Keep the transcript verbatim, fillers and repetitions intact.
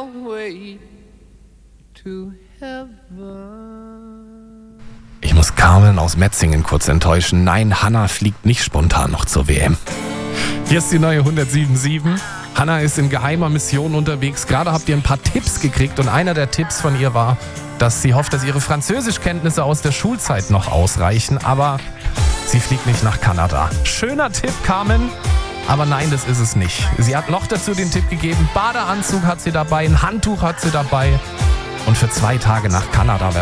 long way to heaven. Ich muss Carmen aus Metzingen kurz enttäuschen. Nein, Hannah fliegt nicht spontan noch zur W M. Hier ist die neue hundertsieben sieben. Hannah ist in geheimer Mission unterwegs. Gerade habt ihr ein paar Tipps gekriegt und einer der Tipps von ihr war, dass sie hofft, dass ihre Französischkenntnisse aus der Schulzeit noch ausreichen, aber sie fliegt nicht nach Kanada. Schöner Tipp, Carmen, aber nein, das ist es nicht. Sie hat noch dazu den Tipp gegeben, Badeanzug hat sie dabei, ein Handtuch hat sie dabei und für zwei Tage nach Kanada wäre